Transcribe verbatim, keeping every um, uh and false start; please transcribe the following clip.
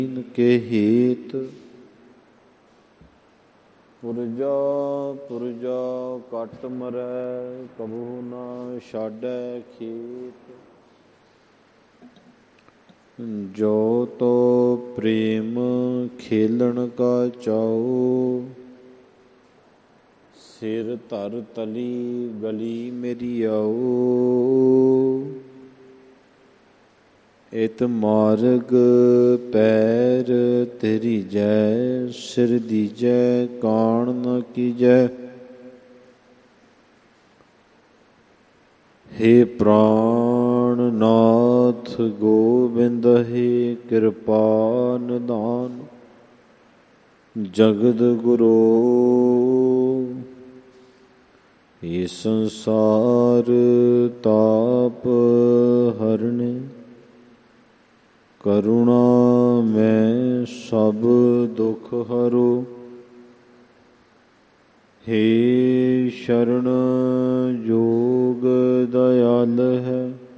ਕੇ ਹੇਤ ਪੁਰਜਾ ਪੁਰਜਾ ਕਟ ਮਰੈ ਕਬਹੂ ਨਾ ਛਾਡੈ ਖੇਤ। ਜੋ ਤੋ ਪ੍ਰੇਮ ਖੇਲਣ ਕਾ ਚਾਉ ਸਿਰ ਧਰ ਤਲੀ ਗਲੀ ਮੇਰੀ ਆਉ। ਇਤ ਮਾਰਗ ਪੈਰ ਤੇਰੀ ਜੈ ਸਿਰ ਦੀਜੈ ਕਾਣ ਨ ਕੀਜੈ। ਹੇ ਪ੍ਰਾਣ ਨਾਥ ਗੋਬਿੰਦ ਹੇ ਕਿਰਪਾ ਨਿਧਾਨ ਜਗਤ ਗੁਰੂ। ਇਹ ਸੰਸਾਰ ਤਾਪ ਹਰਨੇ ਕਰੁਣਾ ਮੈਂ ਸਭ ਦੁਖ ਹਰੋ। ਹੇ ਸ਼ਰਨ ਜੋਗ ਦਇਆਲ ਹੈ